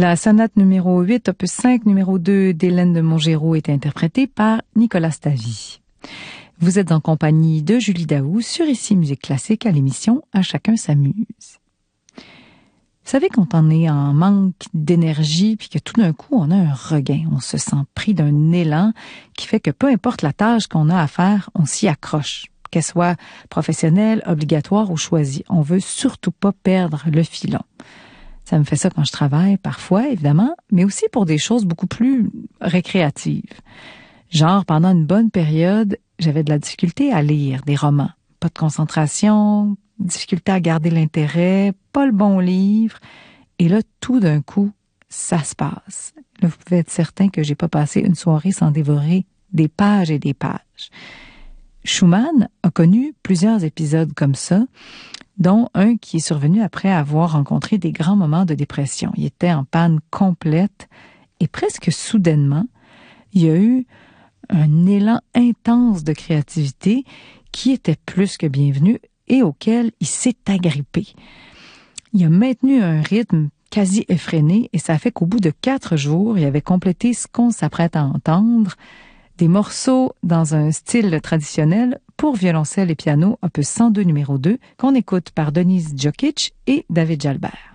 La sonate numéro 8, opus 5, numéro 2 d'Hélène de Montgeroult est interprétée par Nicolas Stavy. Vous êtes en compagnie de Julie Daou sur Ici Musique Classique à l'émission À chacun s'amuse. Vous savez, quand on est en manque d'énergie puis que tout d'un coup on a un regain, on se sent pris d'un élan qui fait que peu importe la tâche qu'on a à faire, on s'y accroche. Qu'elle soit professionnelle, obligatoire ou choisie, on veut surtout pas perdre le filon. Ça me fait ça quand je travaille, parfois, évidemment, mais aussi pour des choses beaucoup plus récréatives. Genre, pendant une bonne période, j'avais de la difficulté à lire des romans. Pas de concentration, difficulté à garder l'intérêt, pas le bon livre. Et là, tout d'un coup, ça se passe. Là, vous pouvez être certain que j'ai pas passé une soirée sans dévorer des pages et des pages. Schumann a connu plusieurs épisodes comme ça, dont un qui est survenu après avoir rencontré des grands moments de dépression. Il était en panne complète et presque soudainement, il y a eu un élan intense de créativité qui était plus que bienvenu et auquel il s'est agrippé. Il a maintenu un rythme quasi effréné et ça fait qu'au bout de 4 jours, il avait complété ce qu'on s'apprête à entendre, des morceaux dans un style traditionnel pour violoncelle et piano, opus 102 numéro 2, qu'on écoute par Denise Djokic et David Jalbert.